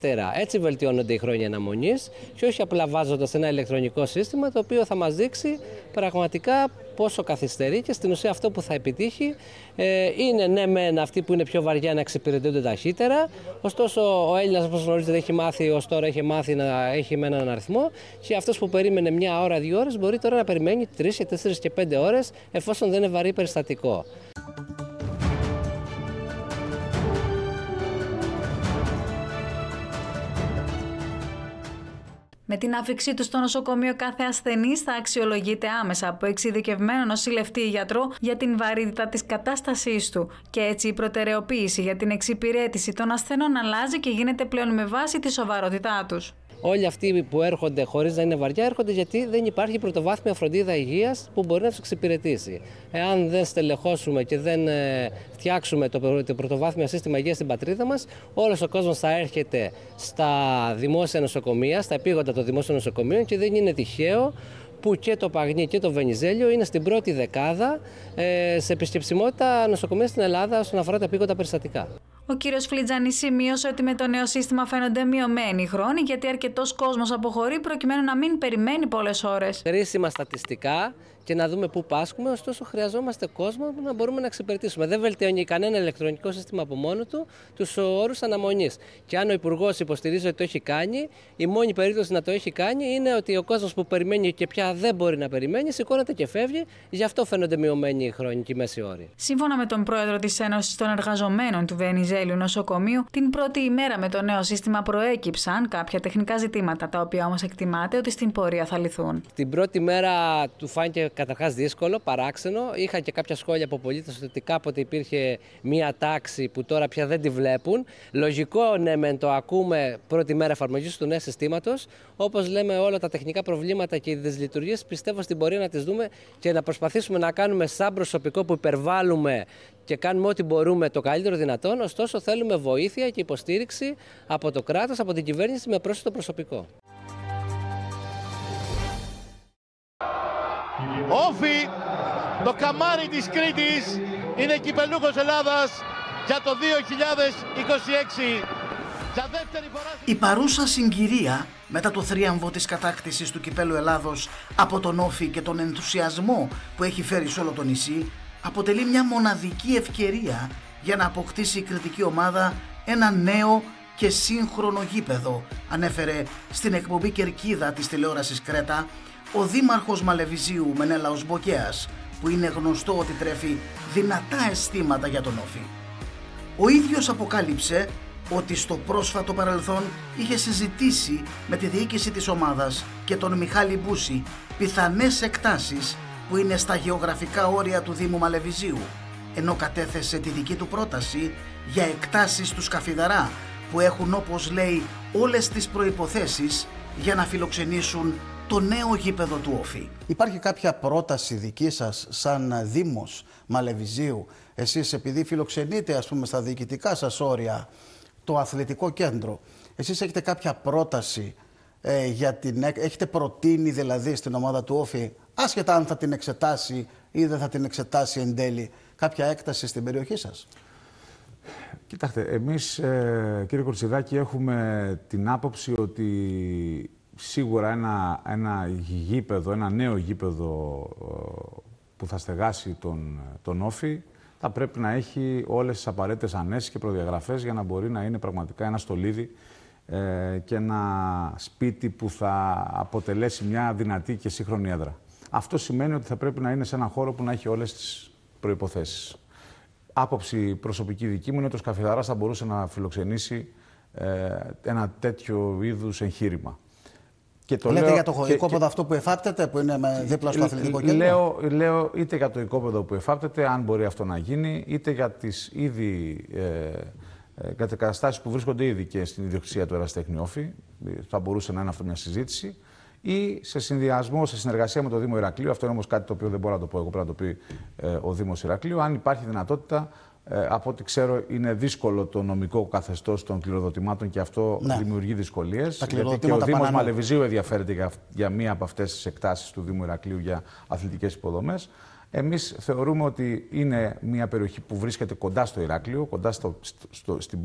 Έτσι βελτιώνονται οι χρόνοι αναμονής και όχι απλά βάζοντας ένα ηλεκτρονικό σύστημα το οποίο θα μας δείξει πραγματικά πόσο καθυστερεί και στην ουσία αυτό που θα επιτύχει είναι ναι μεν αυτοί που είναι πιο βαριά να εξυπηρετούνται ταχύτερα, ωστόσο ο Έλληνας όπως γνωρίζετε έχει μάθει ως τώρα να έχει με έναν αριθμό και αυτός που περίμενε μια ώρα, 2 ώρες μπορεί τώρα να περιμένει 3, 4 και 5 ώρες εφόσον δεν είναι βαρύ περιστατικό. Με την άφηξή του στο νοσοκομείο, κάθε ασθενής θα αξιολογείται άμεσα από εξειδικευμένο νοσηλευτή γιατρό για την βαρύτητα της κατάστασής του. Και έτσι η προτεραιοποίηση για την εξυπηρέτηση των ασθενών αλλάζει και γίνεται πλέον με βάση τη σοβαρότητά τους. Όλοι αυτοί που έρχονται χωρίς να είναι βαριά έρχονται γιατί δεν υπάρχει πρωτοβάθμια φροντίδα υγείας που μπορεί να τους εξυπηρετήσει. Εάν δεν στελεχώσουμε και δεν φτιάξουμε το πρωτοβάθμιο σύστημα υγείας στην πατρίδα μας, όλος ο κόσμος θα έρχεται στα δημόσια νοσοκομεία, στα επίγοντα των δημόσιων νοσοκομείων και δεν είναι τυχαίο που και το Παγνί και το Βενιζέλιο είναι στην πρώτη δεκάδα σε επισκεψιμότητα νοσοκομεία στην Ελλάδα όσον αφορά τα επίγοντα περιστατικά. Ο κύριος Φλιτζανής σημείωσε ότι με το νέο σύστημα φαίνονται μειωμένοι χρόνοι γιατί αρκετός κόσμος αποχωρεί προκειμένου να μην περιμένει πολλές ώρες. Χρήσιμα στατιστικά και να δούμε πού πάσχουμε, ωστόσο χρειαζόμαστε κόσμο που να μπορούμε να εξυπηρετήσουμε. Δεν βελτιώνει κανένα ηλεκτρονικό σύστημα από μόνο του τους όρους αναμονής. Και αν ο Υπουργός υποστηρίζει ότι το έχει κάνει, η μόνη περίπτωση να το έχει κάνει είναι ότι ο κόσμος που περιμένει και πια δεν μπορεί να περιμένει, σηκώνεται και φεύγει, γι' αυτό φαίνονται μειωμένοι οι χρόνοι και οι μέσοι όροι. Σύμφωνα με τον πρόεδρο της Ένωσης των Εργαζομένων του Βενιζέλιου Νοσοκομείου, την πρώτη ημέρα με το νέο σύστημα προέκυψαν κάποια τεχνικά ζητήματα, τα οποία όμως εκτιμάται ότι στην πορεία θα λυθούν. Την πρώτη μέρα του φάνηκε καταρχάς δύσκολο, παράξενο. Είχα και κάποια σχόλια από πολίτες ότι κάποτε υπήρχε μία τάξη που τώρα πια δεν τη βλέπουν. Λογικό, ναι, μεν το ακούμε πρώτη μέρα εφαρμογής του νέου συστήματος. Όπως λέμε, όλα τα τεχνικά προβλήματα και οι δυσλειτουργίες πιστεύω στην πορεία να τις δούμε και να προσπαθήσουμε να κάνουμε σαν προσωπικό που υπερβάλλουμε και κάνουμε ό,τι μπορούμε το καλύτερο δυνατόν. Ωστόσο, θέλουμε βοήθεια και υποστήριξη από το κράτος, από την κυβέρνηση με πρόσθετο προσωπικό. Όφι, το καμάρι της Κρήτης, είναι κυπελούχος Ελλάδας για το 2026. Για δεύτερη φορά... Η παρούσα συγκυρία μετά το θρίαμβο της κατάκτησης του κυπέλου Ελλάδος από τον Όφι και τον ενθουσιασμό που έχει φέρει σε όλο το νησί αποτελεί μια μοναδική ευκαιρία για να αποκτήσει η κρητική ομάδα ένα νέο και σύγχρονο γήπεδο, ανέφερε στην εκπομπή Κερκίδα της τηλεόρασης Κρέτα ο δήμαρχος Μαλεβιζίου Μενέλαος Μποκέας, που είναι γνωστό ότι τρέφει δυνατά αισθήματα για τον Όφι. Ο ίδιος αποκάλυψε ότι στο πρόσφατο παρελθόν είχε συζητήσει με τη διοίκηση της ομάδας και τον Μιχάλη Μπούση πιθανές εκτάσεις που είναι στα γεωγραφικά όρια του Δήμου Μαλεβιζίου, ενώ κατέθεσε τη δική του πρόταση για εκτάσεις του Σκαφιδαρά που έχουν, όπως λέει, όλες τις προϋποθέσεις για να φιλοξενήσουν το νέο γήπεδο του Όφι. Υπάρχει κάποια πρόταση δική σας σαν Δήμος Μαλεβιζίου, εσείς επειδή φιλοξενείτε ας πούμε στα διοικητικά σας όρια το αθλητικό κέντρο, εσείς έχετε κάποια πρόταση έχετε προτείνει δηλαδή στην ομάδα του Όφι, άσχετα αν θα την εξετάσει ή δεν θα την εξετάσει εν τέλει, κάποια έκταση στην περιοχή σας? Κοιτάξτε, εμείς κύριε Κορτσιδάκη έχουμε την άποψη ότι σίγουρα ένα γήπεδο, ένα νέο γήπεδο που θα στεγάσει τον Όφι θα πρέπει να έχει όλες τις απαραίτητες ανέσεις και προδιαγραφές για να μπορεί να είναι πραγματικά ένα στολίδι και ένα σπίτι που θα αποτελέσει μια δυνατή και σύγχρονη έδρα. Αυτό σημαίνει ότι θα πρέπει να είναι σε ένα χώρο που να έχει όλες τις προϋποθέσεις. Άποψη προσωπική δική μου είναι ότι ο Σκαφιδαράς θα μπορούσε να φιλοξενήσει ένα τέτοιο είδους εγχείρημα. Λέτε για το οικόπεδο αυτό που εφάπτεται, που είναι δίπλα στο αθλητικό κέντρο? Λέω είτε για το οικόπεδο που εφάπτεται, αν μπορεί αυτό να γίνει, είτε για τις ήδη καταστάσεις που βρίσκονται ήδη και στην ιδιοκτησία του Ερασιτέχνη Όφι. Θα μπορούσε να είναι αυτό μια συζήτηση. Ή σε συνδυασμό, σε συνεργασία με το Δήμο Ηρακλείου. Αυτό είναι όμως κάτι το οποίο δεν μπορώ να το πω εγώ, πρέπει να το πει ο Δήμος Ηρακλείου. Αν υπάρχει δυνατότητα, από ό,τι ξέρω, είναι δύσκολο το νομικό καθεστώς των κληροδοτημάτων και αυτό δημιουργεί δυσκολίες. Γιατί και ο Δήμος Μαλεβιζίου ενδιαφέρεται για μία από αυτές τις εκτάσεις του Δήμου Ηρακλείου για αθλητικές υποδομές. Εμείς θεωρούμε ότι είναι μια περιοχή που βρίσκεται κοντά στο Ηράκλειο, κοντά στην